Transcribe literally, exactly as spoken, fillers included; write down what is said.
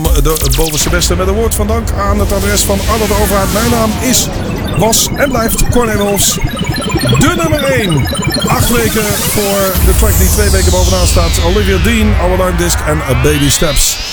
de bovenste beste met een woord van dank aan het adres van Arnold de Overheid. Mijn naam is, was en blijft Cornel Hofs. De nummer één. Acht weken voor de track die twee weken bovenaan staat. Olivia Dean, Our Alarm Disc en Baby Steps.